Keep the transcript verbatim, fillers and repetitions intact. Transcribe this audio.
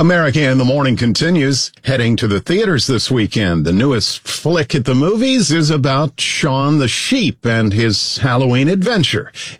America in the Morning continues, heading to the theaters this weekend. The newest flick at the movies is about Shaun the Sheep and his Halloween adventure.